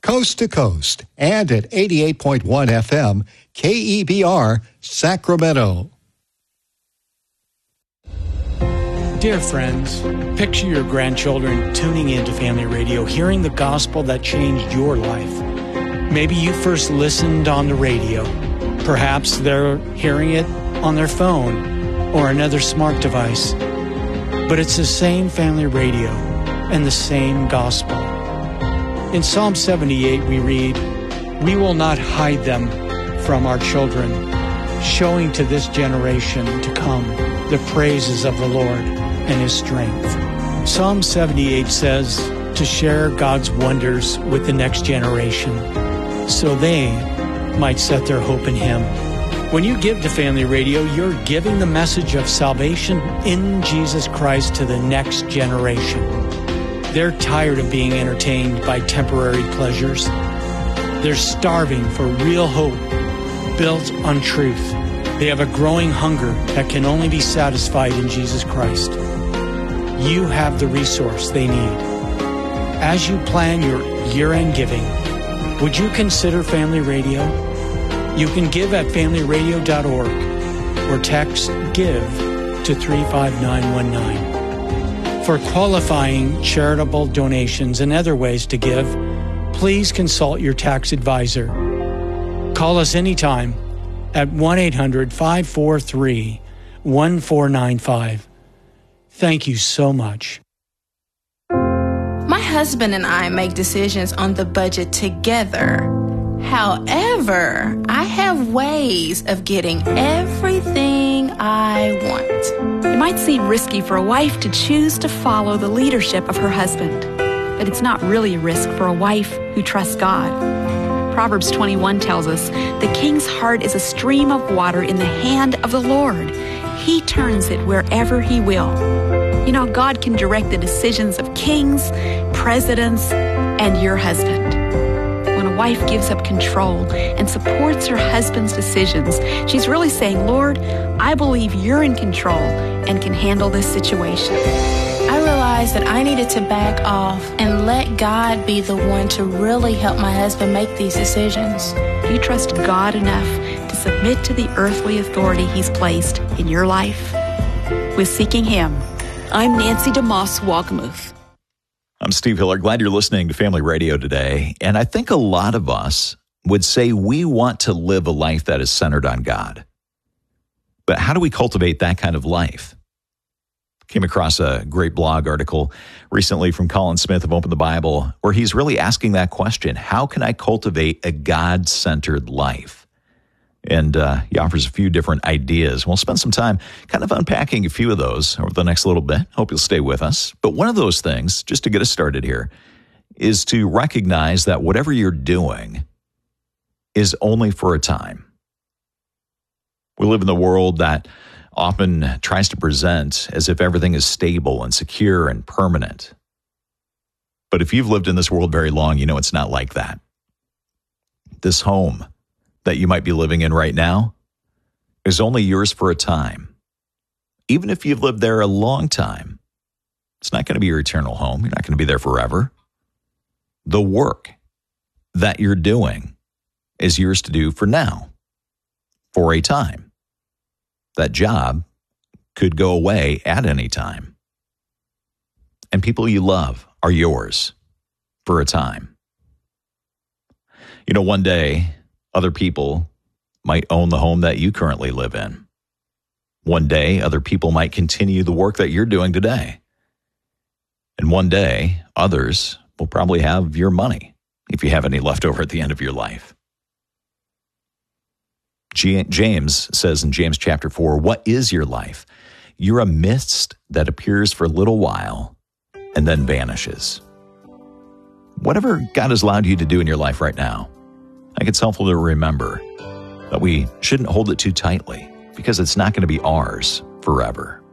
coast to coast, and at 88.1 FM, KEBR, Sacramento. Dear friends, picture your grandchildren tuning into Family Radio, hearing the gospel that changed your life. Maybe you first listened on the radio. Perhaps they're hearing it on their phone or another smart device. But it's the same Family Radio and the same gospel. In Psalm 78 we read, "We will not hide them from our children, showing to this generation to come the praises of the Lord and His strength." Psalm 78 says to share God's wonders with the next generation so they might set their hope in Him. When you give to Family Radio, you're giving the message of salvation in Jesus Christ to the next generation. They're tired of being entertained by temporary pleasures. They're starving for real hope built on truth. They have a growing hunger that can only be satisfied in Jesus Christ. You have the resource they need. As you plan your year-end giving, would you consider Family Radio? You can give at familyradio.org or text GIVE to 35919. For qualifying charitable donations and other ways to give, please consult your tax advisor. Call us anytime at 1-800-543-1495. Thank you so much. My husband and I make decisions on the budget together. However, I have ways of getting everything I want. It might seem risky for a wife to choose to follow the leadership of her husband, but it's not really a risk for a wife who trusts God. Proverbs 21 tells us, "The king's heart is a stream of water in the hand of the Lord. He turns it wherever He will." You know, God can direct the decisions of kings, presidents, and your husband. When a wife gives up control and supports her husband's decisions, she's really saying, "Lord, I believe You're in control and can handle this situation." I realized that I needed to back off and let God be the one to really help my husband make these decisions. You trust God enough to submit to the earthly authority He's placed in your life? With Seeking Him, I'm Nancy DeMoss Walgamuth. I'm Steve Hiller. Glad you're listening to Family Radio today. And I think a lot of us would say we want to live a life that is centered on God. But how do we cultivate that kind of life? Came across a great blog article recently from Colin Smith of Open the Bible, where he's really asking that question: how can I cultivate a God-centered life? And he offers a few different ideas. We'll spend some time kind of unpacking a few of those over the next little bit. Hope you'll stay with us. But one of those things, just to get us started here, is to recognize that whatever you're doing is only for a time. We live in the world that often tries to present as if everything is stable and secure and permanent. But if you've lived in this world very long, you know it's not like that. This home that you might be living in right now is only yours for a time. Even if you've lived there a long time, it's not going to be your eternal home. You're not going to be there forever. The work that you're doing is yours to do for now, for a time. That job could go away at any time. And people you love are yours for a time. You know, one day, other people might own the home that you currently live in. One day, other people might continue the work that you're doing today. And one day, others will probably have your money, if you have any left over at the end of your life. James says in James chapter 4, "What is your life? You're a mist that appears for a little while and then vanishes." Whatever God has allowed you to do in your life right now, I think it's helpful to remember that we shouldn't hold it too tightly because it's not going to be ours forever.